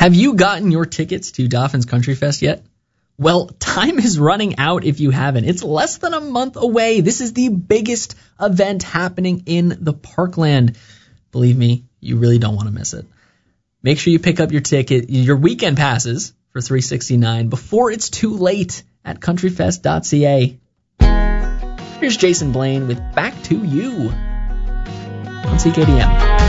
Have you gotten your tickets to Dauphin's Country Fest yet? Well, time is running out if you haven't. It's less than a month away. This is the biggest event happening in the Parkland. Believe me, you really don't want to miss it. Make sure you pick up your weekend passes for $369 before it's too late at countryfest.ca. Here's Jason Blaine with Back to You on CKDM.